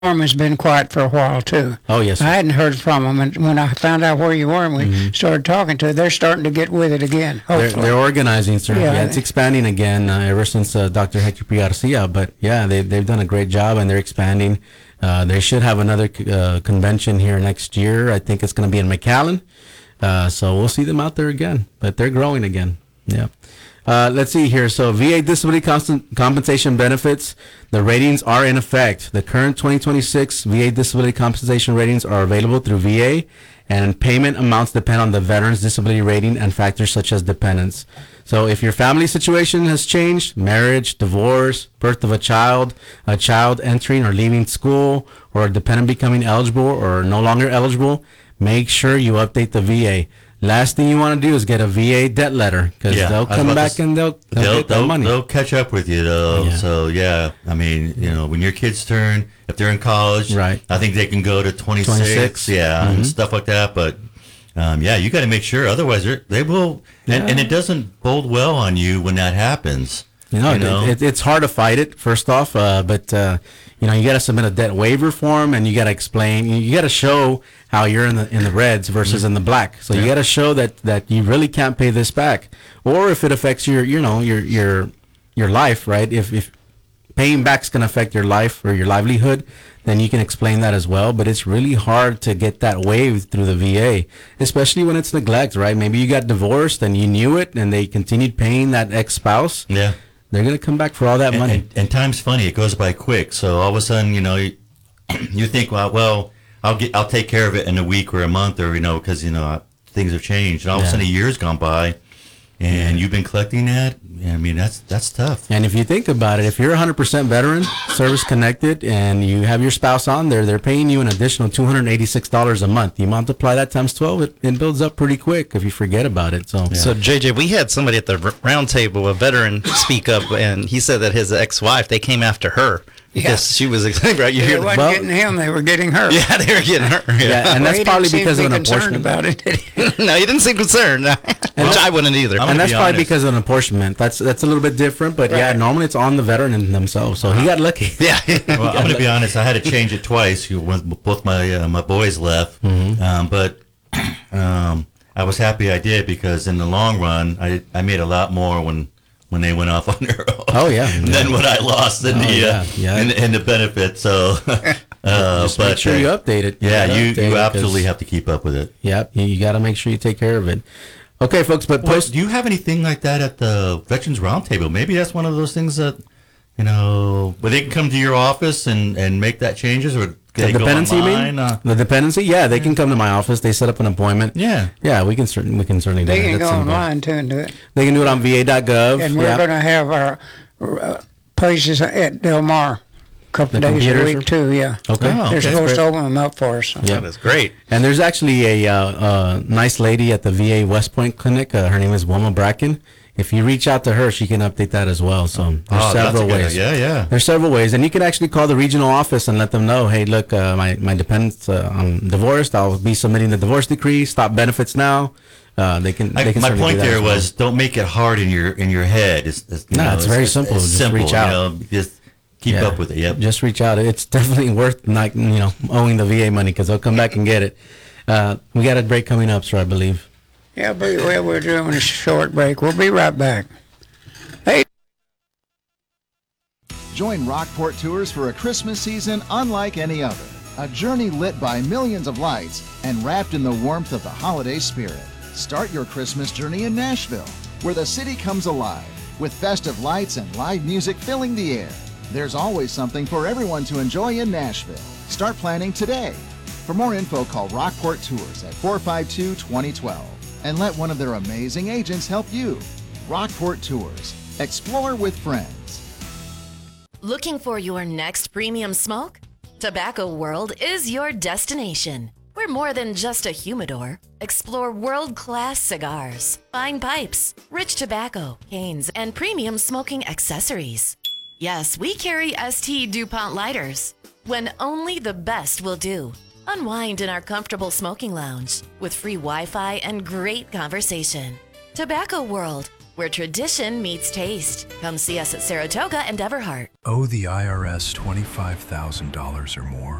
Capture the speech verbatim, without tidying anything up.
Norm has been quiet for a while too. Oh yes, sir. I hadn't heard from them, and when I found out where you were and we mm-hmm. started talking to, they're starting to get with it again. They're, they're organizing, sir. Yeah, yeah, it's expanding again uh, ever since uh, Doctor Hector P. Garcia. But yeah, they they've done a great job and they're expanding. Uh, they should have another uh, convention here next year. I think it's going to be in McAllen. Uh, so we'll see them out there again. But they're growing again. Yeah. Uh, let's see here. So V A disability constant compensation benefits, the ratings are in effect. The current twenty twenty-six V A disability compensation ratings are available through V A, and payment amounts depend on the veteran's disability rating and factors such as dependence. So if your family situation has changed, marriage, divorce, birth of a child, a child entering or leaving school, or a dependent becoming eligible or no longer eligible, make sure you update the V A. Last thing you want to do is get a V A debt letter, because yeah, they'll come back and they'll, they'll, they'll get that they'll, money. They'll catch up with you, though. Yeah. So, yeah, I mean, you know, when your kids turn, if they're in college, right. I think they can go to twenty-six, twenty-six. Yeah, mm-hmm. and stuff like that. But, um, yeah, you got to make sure. Otherwise, they will. Yeah. And, and it doesn't bode well on you when that happens. You know, you know? It, it, it's hard to fight it, first off, uh, but, uh, you know, you got to submit a debt waiver form, and you got to explain, you got to show how you're in the in the reds versus mm-hmm. in the black. So yeah. you got to show that, that you really can't pay this back. Or if it affects your, you know, your your your life, right? If if paying back's going to affect your life or your livelihood, then you can explain that as well. But it's really hard to get that waived through the V A, especially when it's neglect, right? Maybe you got divorced and you knew it, and they continued paying that ex-spouse. Yeah. They're going to come back for all that and, money. And, and time's funny. It goes by quick. So all of a sudden, you know, you, you think, well, well, I'll get, I'll take care of it in a week or a month, or, you know, because, you know, things have changed. And all yeah. of a sudden a year's gone by, and you've been collecting that. I mean, that's that's tough. And if you think about it, if you're one hundred percent veteran, service connected, and you have your spouse on there, they're paying you an additional two hundred eighty-six dollars a month. You multiply that times twelve, it, it builds up pretty quick if you forget about it. So, yeah. so J J, we had somebody at the round table, a veteran, speak up, and he said that his ex-wife, they came after her. Because yeah. she was right. You they hear weren't the, getting him; they were getting her. Yeah, they were getting her. Yeah, yeah and well, that's probably because of an apportionment. About it. No, he didn't seem concerned, which well, I wouldn't either. And that's be probably because of an apportionment. That's that's a little bit different, but right. yeah, normally it's on the veteran themselves. So he got lucky. Yeah. Well, I'm going to be honest. I had to change it twice when both my uh, my boys left, mm-hmm. um, but um, I was happy I did, because in the long run, I I made a lot more when. when they went off on their own. Oh, yeah. Then what I lost in, oh, the, uh, yeah, yeah. in, in the benefit. So, uh, Just but, make sure you update it. Yeah, you, you, you absolutely have to keep up with it. Yep, you, you got to make sure you take care of it. Okay, folks, but well, post. Do you have anything like that at the Veterans Roundtable? Maybe that's one of those things that, you know, where they can come to your office and, and make that changes, or the dependency, you mean? Uh, the dependency? Yeah, they can come to my office. They set up an appointment. Yeah, yeah, we can certainly we can certainly do they it. They can That's go simple. online too and do it. They can do it on V A dot gov. And we're yeah. going to have our uh, pages at Del Mar a couple the days a week are... too. Yeah. Okay. Oh, They're okay. supposed to open them up for us. So. Yeah, that's great. And there's actually a uh, uh, nice lady at the V A West Point Clinic. Uh, her name is Wilma Bracken. If you reach out to her, she can update that as well. So there's oh, several ways. Yeah, yeah. There's several ways, and you can actually call the regional office and let them know, hey, look, uh, my my dependents, uh, I'm divorced. I'll be submitting the divorce decree. Stop benefits now. Uh, they can. I, they can my point do there well. was, don't make it hard in your in your head. It's, it's no, know, it's very it's, simple. It's just simple, reach out. You know, just keep yeah. up with it. Yep. Just reach out. It's definitely worth not, you know, owing the V A money, because they'll come back and get it. Uh, we got a break coming up, sir, I believe. Yeah, but well, we're doing a short break. We'll be right back. Hey. Join Rockport Tours for a Christmas season unlike any other. A journey lit by millions of lights and wrapped in the warmth of the holiday spirit. Start your Christmas journey in Nashville, where the city comes alive with festive lights and live music filling the air. There's always something for everyone to enjoy in Nashville. Start planning today. For more info, call Rockport Tours at four five two, two zero one two and let one of their amazing agents help you. Rockport Tours. Explore with friends. Looking for your next premium smoke? Tobacco World is your destination. We're more than just a humidor. Explore world-class cigars, fine pipes, rich tobacco, canes, and premium smoking accessories. Yes, we carry S T DuPont lighters, when only the best will do. Unwind in our comfortable smoking lounge with free Wi-Fi and great conversation. Tobacco World, where tradition meets taste. Come see us at Saratoga and Everhart. Owe the I R S twenty-five thousand dollars or more?